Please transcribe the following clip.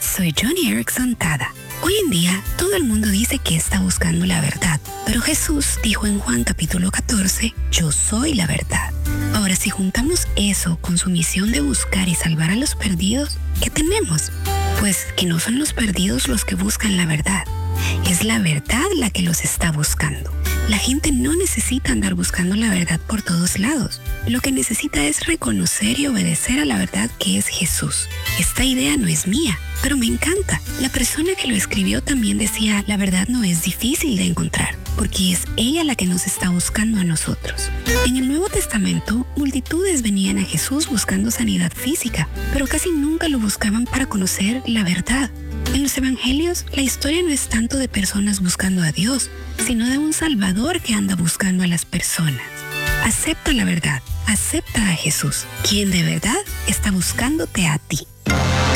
soy Johnny Erickson Tada. Hoy en día, todo el mundo dice que está buscando la verdad, pero Jesús dijo en Juan capítulo 14, yo soy la verdad. Ahora, si juntamos eso con su misión de buscar y salvar a los perdidos, ¿qué tenemos? Pues que no son los perdidos los que buscan la verdad, es la verdad la que los está buscando. La gente no necesita andar buscando la verdad por todos lados. Lo que necesita es reconocer y obedecer a la verdad que es Jesús. Esta idea no es mía, pero me encanta. La persona que lo escribió también decía, la verdad no es difícil de encontrar, porque es ella la que nos está buscando a nosotros. En el Nuevo Testamento, multitudes venían a Jesús buscando sanidad física, pero casi nunca lo buscaban para conocer la verdad. En los evangelios, la historia no es tanto de personas buscando a Dios, sino de un Salvador que anda buscando a las personas. Acepta la verdad, acepta a Jesús, quien de verdad está buscándote a ti.